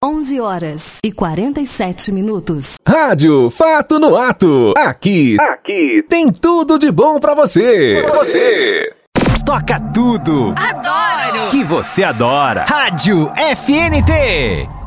11h47. Rádio Fato no Ato. Aqui tem tudo de bom pra você. Toca tudo. Adoro. Que você adora. Rádio FNT.